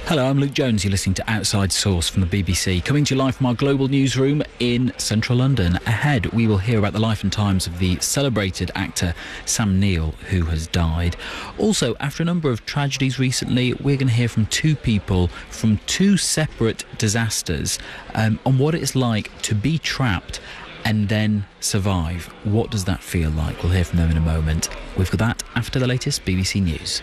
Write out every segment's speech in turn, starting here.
Hello, I'm Luke Jones. You're listening to Outside Source from the BBC, coming to you live from our global newsroom in central London. Ahead, we will hear about the life and times of the celebrated actor Sam Neill, who has died. Also, after a number of tragedies recently, we're going to hear from two people from two separate disasters on what it's like to be trapped and then survive. What does that feel like? We'll hear from them in a moment. We've got that after the latest BBC News.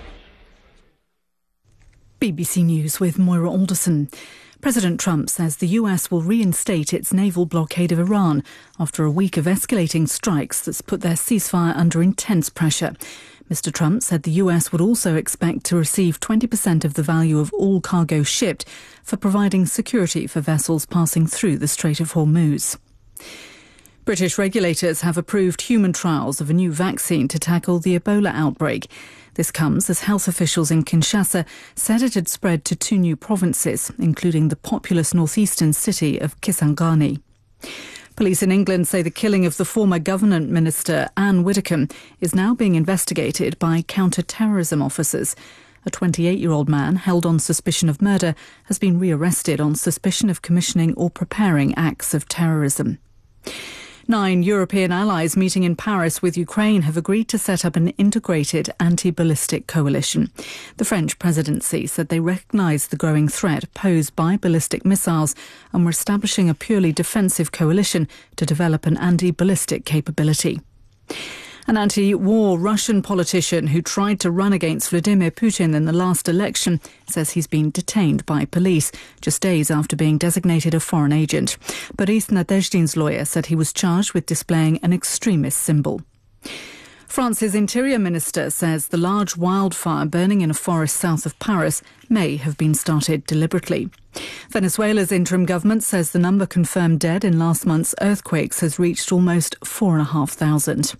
BBC News with Moira Alderson. President Trump says the US will reinstate its naval blockade of Iran after a week of escalating strikes that's put their ceasefire under intense pressure. Mr. Trump said the US would also expect to receive 20% of the value of all cargo shipped for providing security for vessels passing through the Strait of Hormuz. British regulators have approved human trials of a new vaccine to tackle the Ebola outbreak. This comes as health officials in Kinshasa said it had spread to two new provinces, including the populous northeastern city of Kisangani. Police in England say the killing of the former government minister Anne Widdecombe is now being investigated by counter-terrorism officers. A 28-year-old man held on suspicion of murder has been rearrested on suspicion of commissioning or preparing acts of terrorism. 9 European allies meeting in Paris with Ukraine have agreed to set up an integrated anti-ballistic coalition. The French presidency said they recognise the growing threat posed by ballistic missiles and were establishing a purely defensive coalition to develop an anti-ballistic capability. An anti-war Russian politician who tried to run against Vladimir Putin in the last election says he's been detained by police just days after being designated a foreign agent. Boris Nadezhdin's lawyer said he was charged with displaying an extremist symbol. France's interior minister says the large wildfire burning in a forest south of Paris may have been started deliberately. Venezuela's interim government says the number confirmed dead in last month's earthquakes has reached almost 4,500.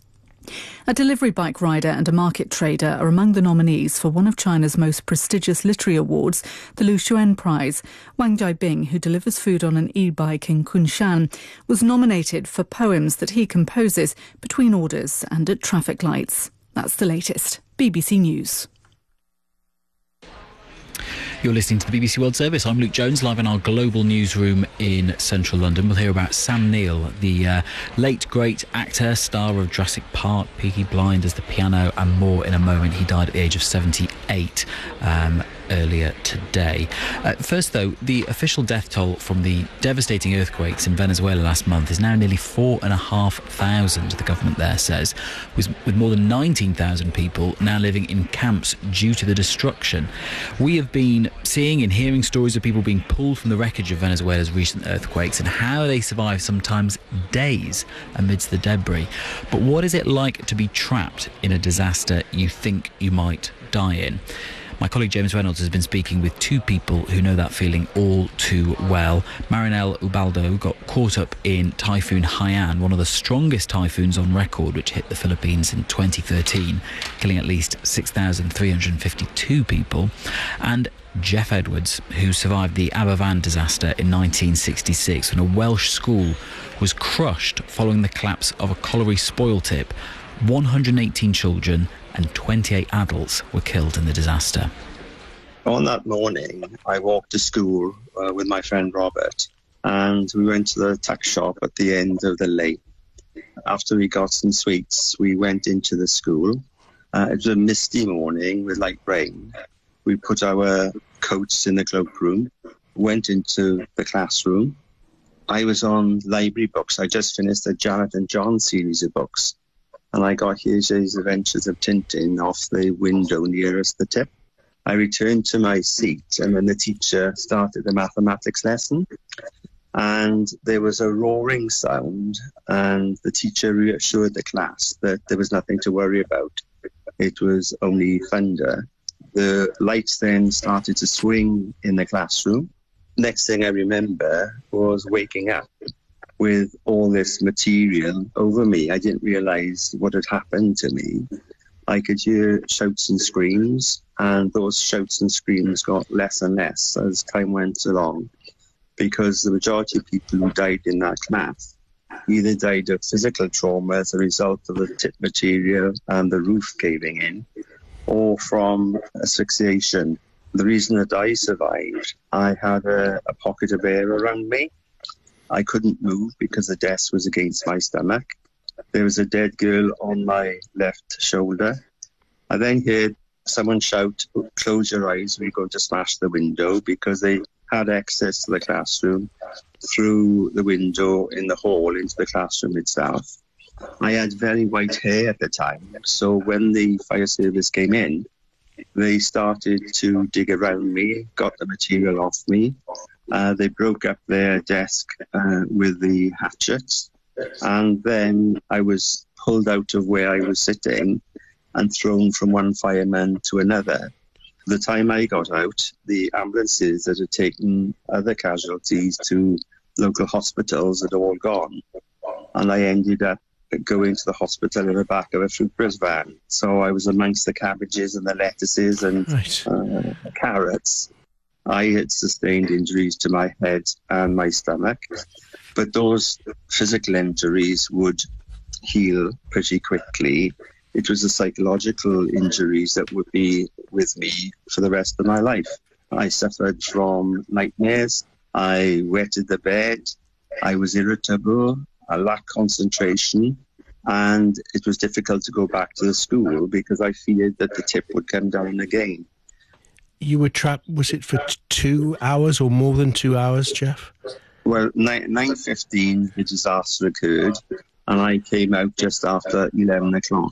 A delivery bike rider and a market trader are among the nominees for one of China's most prestigious literary awards, the Lu Xun Prize. Wang Jiabing, who delivers food on an e-bike in Kunshan, was nominated for poems that he composes between orders and at traffic lights. That's the latest. BBC News. You're listening to the BBC World Service. I'm Luke Jones, live in our global newsroom in central London. We'll hear about Sam Neill, the late great actor, star of Jurassic Park, Peaky Blinders, The Piano and more in a moment. He died at the age of 78 earlier today. First, though, the official death toll from the devastating earthquakes in Venezuela last month is now nearly 4,500, the government there says, with more than 19,000 people now living in camps due to the destruction. We have been seeing and hearing stories of people being pulled from the wreckage of Venezuela's recent earthquakes and how they survive sometimes days amidst the debris. But what is it like to be trapped in a disaster you think you might die in? My colleague James Reynolds has been speaking with two people who know that feeling all too well. Marinelle Ubaldo got caught up in Typhoon Haiyan, one of the strongest typhoons on record, which hit the Philippines in 2013, killing at least 6,352 people. And Jeff Edwards, who survived the Aberfan disaster in 1966 when a Welsh school was crushed following the collapse of a colliery spoil tip. 118 children and 28 adults were killed in the disaster. On that morning, I walked to school with my friend Robert, and we went to the tuck shop at the end of the lane. After we got some sweets, we went into the school. It was a misty morning with light rain. We put our coats in the cloakroom, went into the classroom. I was on library books. I just finished the Janet and John series of books. And I got Hergé's Adventures of Tintin off the window nearest the tip. I returned to my seat, and then the teacher started the mathematics lesson. And there was a roaring sound, and the teacher reassured the class that there was nothing to worry about. It was only thunder. The lights then started to swing in the classroom. Next thing I remember was waking up with all this material over me. I didn't realise what had happened to me. I could hear shouts and screams, and those shouts and screams got less and less as time went along, because the majority of people who died in that class either died of physical trauma as a result of the tip material and the roof caving in, or from asphyxiation The reason that I survived, I had a pocket of air around me. I couldn't move because the desk was against my stomach. There was a dead girl on my left shoulder. I then heard someone shout, "Close your eyes, we're going to smash the window," because they had access to the classroom through the window in the hall into the classroom itself. I had very white hair at the time, so when the fire service came in, they started to dig around me, got the material off me. They broke up their desk with the hatchets, and then I was pulled out of where I was sitting and thrown from one fireman to another. The time I got out, the ambulances that had taken other casualties to local hospitals had all gone, and I ended up going to the hospital in the back of a fruit van. So I was amongst the cabbages and the lettuces and carrots. I had sustained injuries to my head and my stomach, but those physical injuries would heal pretty quickly. It was the psychological injuries that would be with me for the rest of my life. I suffered from nightmares. I wetted the bed. I was irritable. I lacked concentration, and it was difficult to go back to the school because I feared that the tip would come down again. You were trapped, was it for 2 hours or more than 2 hours, Jeff? Well, 9:15, the disaster occurred, and I came out just after 11 o'clock.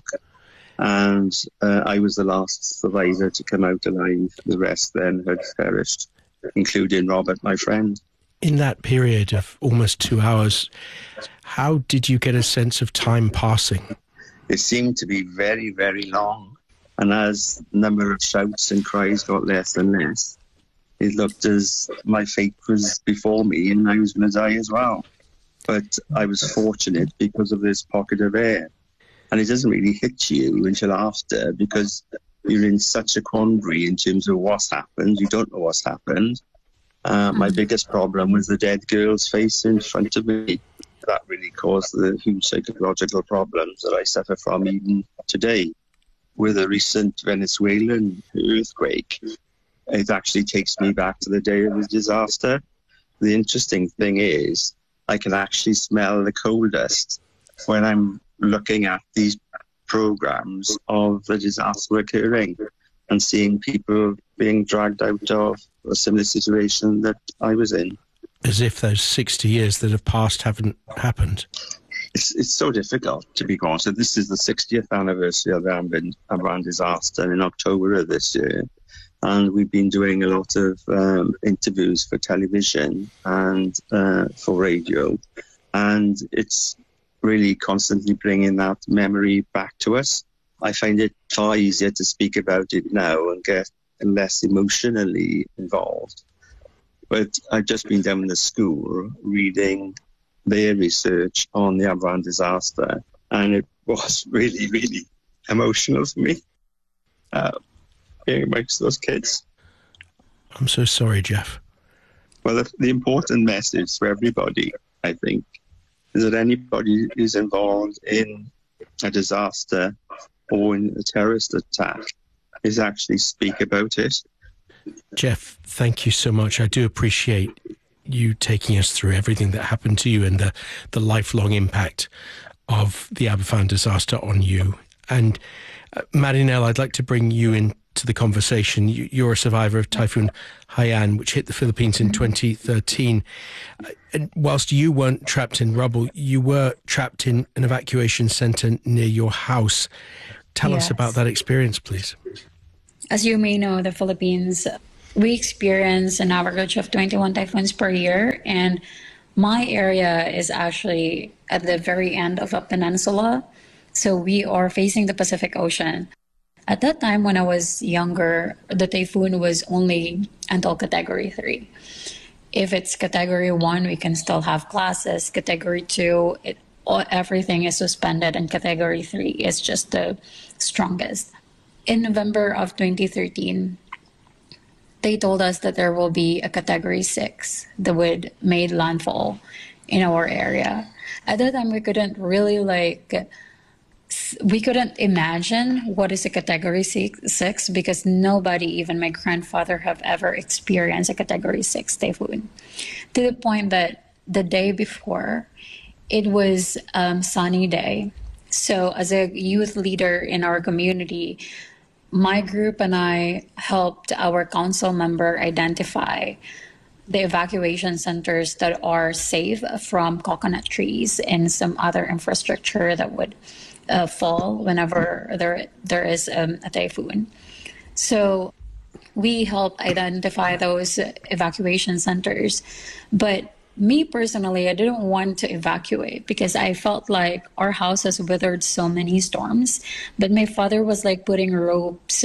And I was the last survivor to come out alive. The rest then had perished, including Robert, my friend. In that period of almost 2 hours, how did you get a sense of time passing? It seemed to be very, very long. And as the number of shouts and cries got less and less, it looked as my fate was before me and I was going to die as well. But I was fortunate because of this pocket of air. And it doesn't really hit you until after, because you're in such a quandary in terms of what's happened. You don't know what's happened. My biggest problem was the dead girl's face in front of me. That really caused the huge psychological problems that I suffer from even today. With a recent Venezuelan earthquake, it actually takes me back to the day of the disaster. The interesting thing is, I can actually smell the coal dust when I'm looking at these programs of the disaster occurring and seeing people being dragged out of a similar situation that I was in. As if those 60 years that have passed haven't happened. It's so difficult, to be honest. This is the 60th anniversary of the Amran disaster in October of this year. And we've been doing a lot of interviews for television and for radio. And it's really constantly bringing that memory back to us. I find it far easier to speak about it now and get less emotionally involved. But I've just been down in the school reading their research on the Amran disaster, and it was really, really emotional for me, being amongst those kids. I'm so sorry, Jeff. Well, the important message for everybody, I think, is that anybody who's involved in a disaster or in a terrorist attack is actually speak about it. Jeff, thank you so much. I do appreciate you taking us through everything that happened to you and the lifelong impact of the Aberfan disaster on you. And Marinelle, I'd like to bring you into the conversation. You're a survivor of Typhoon Haiyan, which hit the Philippines in 2013. And whilst you weren't trapped in rubble, you were trapped in an evacuation centre near your house. Tell us about that experience, please. As you may know, the Philippines, we experience an average of 21 typhoons per year, and my area is actually at the very end of a peninsula, so we are facing the Pacific Ocean. At that time, when I was younger, the typhoon was only until Category 3. If it's Category 1, we can still have classes. Category 2, everything is suspended, and Category 3 is just the strongest. In November of 2013, they told us that there will be a Category 6 that would made landfall in our area. At that time, we couldn't really we couldn't imagine what is a category 6 because nobody, even my grandfather, have ever experienced a category 6 typhoon. To the point that the day before, it was a sunny day. So as a youth leader in our community, my group and I helped our council member identify the evacuation centers that are safe from coconut trees and some other infrastructure that would fall whenever there is a typhoon. So we help identify those evacuation centers. But me personally, I didn't want to evacuate because I felt like our house has weathered so many storms. But my father was like putting ropes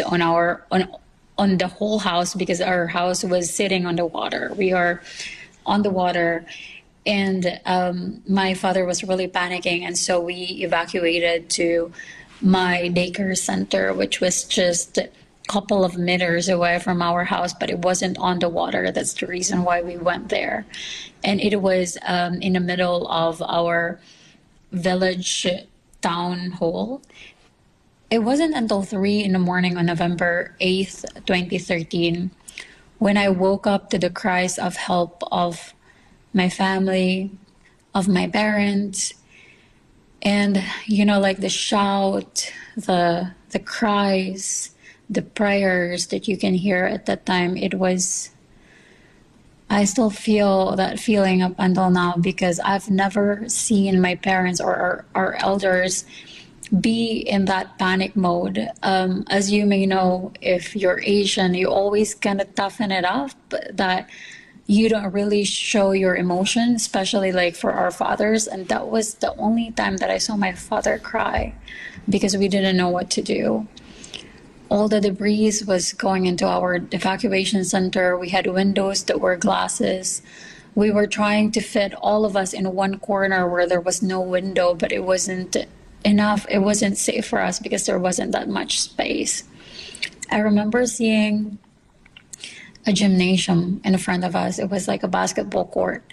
on the whole house because our house was sitting on the water. We are on the water. And my father was really panicking. And so we evacuated to my daycare center, which was just a couple of meters away from our house, but it wasn't on the water. That's the reason why we went there. And it was in the middle of our village town hall. It wasn't until 3 a.m. on November 8th, 2013, when I woke up to the cries of help of my family, of my parents, and, you know, like the shout, the cries, the prayers that you can hear at that time. It was, I still feel that feeling up until now because I've never seen my parents or our elders be in that panic mode. As you may know, if you're Asian, you always kind of toughen it up, that you don't really show your emotion, especially like for our fathers. And that was the only time that I saw my father cry because we didn't know what to do. All the debris was going into our evacuation center. We had windows that were glasses. We were trying to fit all of us in one corner where there was no window, but it wasn't enough. It wasn't safe for us because there wasn't that much space. I remember seeing a gymnasium in front of us. It was like a basketball court.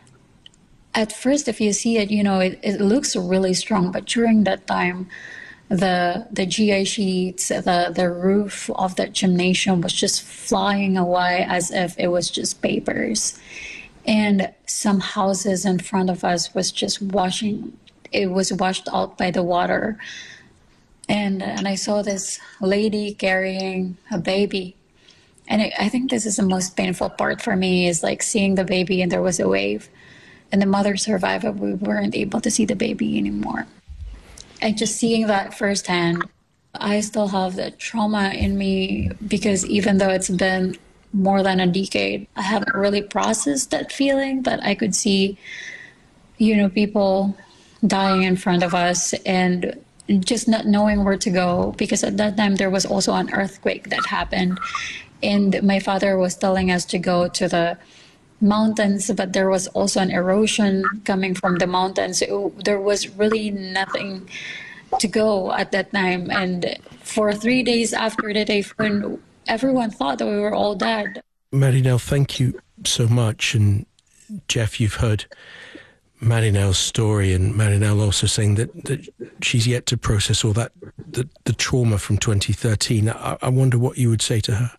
At first, if you see it, you know, it looks really strong, but during that time, the GI sheets, the roof of that gymnasium was just flying away as if it was just papers. And some houses in front of us was just it was washed out by the water. And I saw this lady carrying a baby. And I think this is the most painful part for me, is like seeing the baby and there was a wave and the mother survived, but we weren't able to see the baby anymore. And just seeing that firsthand, I still have that trauma in me because even though it's been more than a decade, I haven't really processed that feeling that I could see, you know, people dying in front of us and just not knowing where to go, because at that time there was also an earthquake that happened and my father was telling us to go to the mountains, but there was also an erosion coming from the mountains. There was really nothing to go at that time. And for 3 days after the typhoon, everyone thought that we were all dead. Marinelle, thank you so much. And Jeff, you've heard Marinelle's story, and Marinelle also saying that she's yet to process all that, the trauma from 2013. I wonder what you would say to her.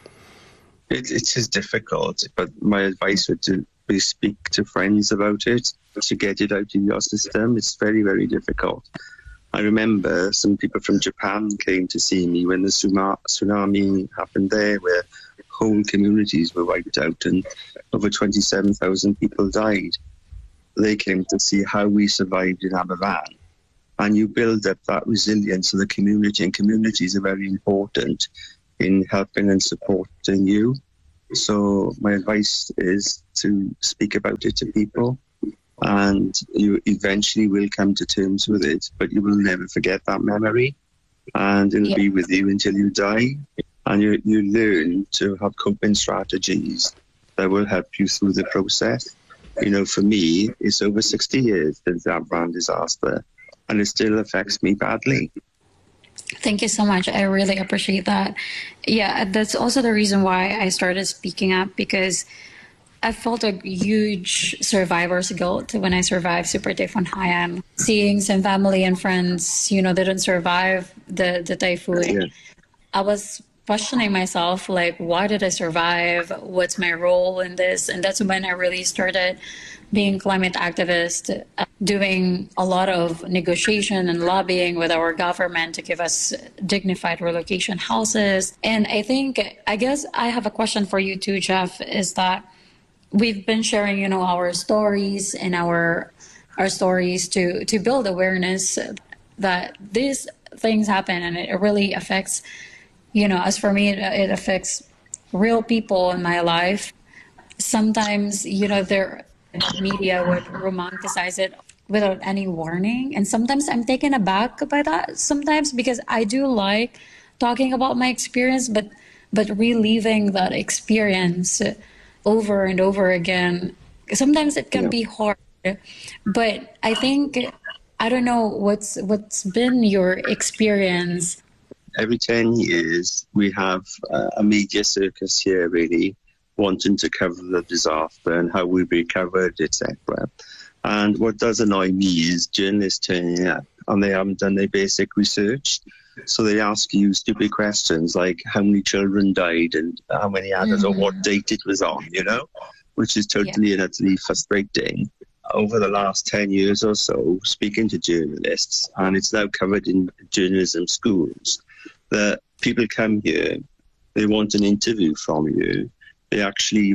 It is difficult, but my advice would be speak to friends about it, to get it out of your system. It's very, very difficult. I remember some people from Japan came to see me when the tsunami happened there, where whole communities were wiped out and over 27,000 people died. They came to see how we survived in Aberfan. And you build up that resilience of the community, and communities are very important in helping and supporting you. So my advice is to speak about it to people, and you eventually will come to terms with it, but you will never forget that memory, and it'll be with you until you die. And you learn to have coping strategies that will help you through the process. You know, for me, it's over 60 years since the Aberfan disaster, and it still affects me badly. Thank you so much. I really appreciate that. Yeah, that's also the reason why I started speaking up, because I felt a huge survivor's guilt when I survived Super Typhoon Haiyan. Seeing some family and friends, didn't survive the typhoon. Yeah. I was questioning myself, like, why did I survive? What's my role in this? And that's when I really started being climate activist, doing a lot of negotiation and lobbying with our government to give us dignified relocation houses. And I guess I have a question for you too, Jeff, is that we've been sharing, our stories and our stories to build awareness that these things happen, and it really affects, as for me, it affects real people in my life. Sometimes, the media would romanticize it without any warning. And sometimes I'm taken aback by that sometimes, because I do like talking about my experience, but reliving that experience over and over again, sometimes it can be hard. But I don't know, what's been your experience? Every 10 years, we have a media circus here, really, wanting to cover the disaster and how we recovered, etc. And what does annoy me is journalists turning up and they haven't done their basic research. So they ask you stupid questions like how many children died and how many others or what date it was on, which is totally and utterly frustrating. Over the last 10 years or so, speaking to journalists, and it's now covered in journalism schools, that people come here, they want an interview from you. You actually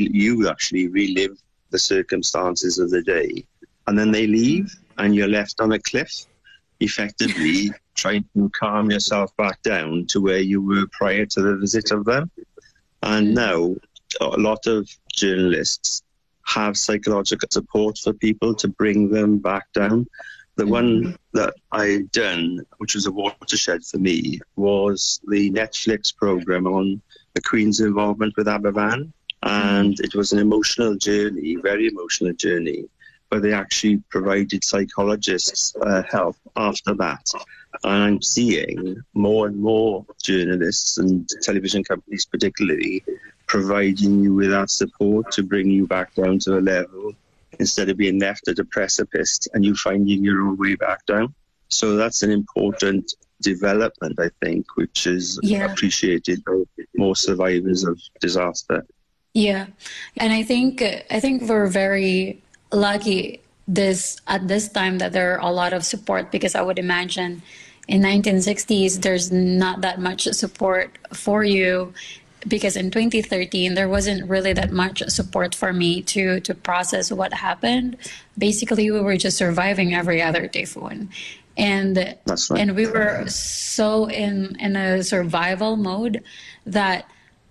relive the circumstances of the day, and then they leave, and you're left on a cliff, effectively trying to calm yourself back down to where you were prior to the visit of them. And now, a lot of journalists have psychological support for people to bring them back down. The one that I'd done, which was a watershed for me, was the Netflix program on the Queen's involvement with Aberfan. And it was an emotional journey, very emotional journey, but they actually provided psychologists help after that. And I'm seeing more and more journalists and television companies particularly providing you with that support to bring you back down to a level instead of being left at a precipice and you finding your own way back down. So that's an important development, I think, which is appreciated by more survivors of disaster. Yeah, and I think we're very lucky at this time that there are a lot of support, because I would imagine in 1960s there's not that much support for you, because in 2013 there wasn't really that much support for me to process what happened. Basically, we were just surviving every other typhoon. And that's right. And we were so in a survival mode that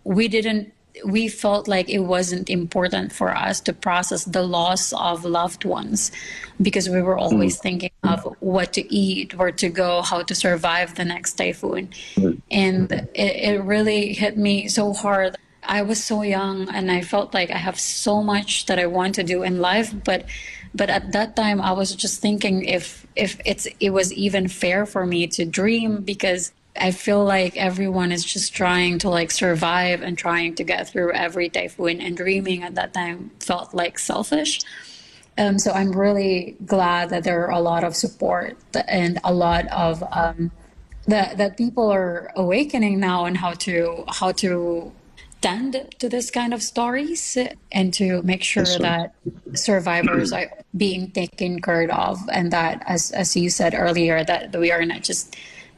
we felt like it wasn't important for us to process the loss of loved ones, because we were always thinking of what to eat, where to go, how to survive the next typhoon. And it really hit me so hard. I was so young and I felt like I have so much that I want to do in life, but at that time I was just thinking if it was even fair for me to dream, because I feel like everyone is just trying to survive and trying to get through every typhoon, and dreaming at that time felt like selfish. So I'm really glad that there are a lot of support and a lot of that people are awakening now on how to tend to this kind of stories and to make sure that survivors are being taken care of, and that as you said earlier, that they are not just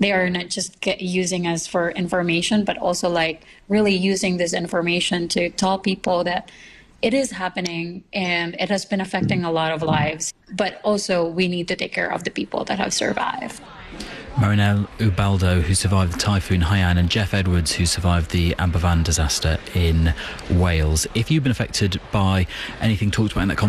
using us for information, but also really using this information to tell people that it is happening and it has been affecting a lot of lives, but also we need to take care of the people that have survived. Marinelle Ubaldo, who survived the Typhoon Haiyan, and Jeff Edwards, who survived the Aberfan disaster in Wales. If you've been affected by anything talked about in that conversation,